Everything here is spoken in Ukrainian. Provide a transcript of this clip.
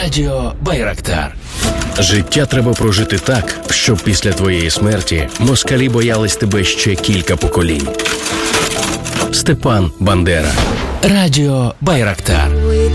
Радіо Байрактар. Життя треба прожити так, щоб після твоєї смерті москалі боялись тебе ще кілька поколінь. Степан Бандера. Радіо Байрактар.